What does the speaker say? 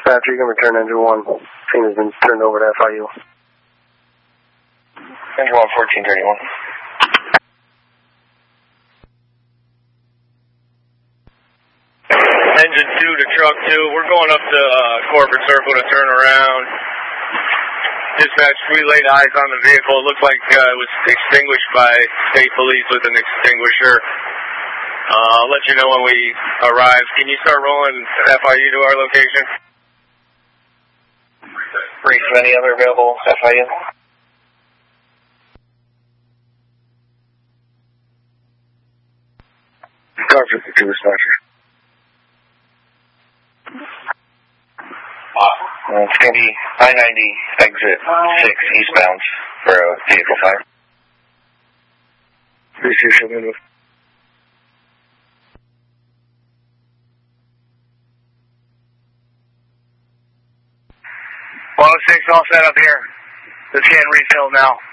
Dispatcher, you can return engine 1. Scene has been turned over to FIU. Engine 1, 1431. Engine 2 to truck 2. We're going up to Corporate Circle to turn around. Dispatch, we laid eyes on the vehicle. It looked like it was extinguished by state police with an extinguisher. I'll let you know when we arrive. Can you start rolling FIU to our location? Brief any other available FIU? Car 52, Dispatcher. It's going to be I-90 exit 6 eastbound for a vehicle fire. 327. 106 all set up here. Just getting refilled now.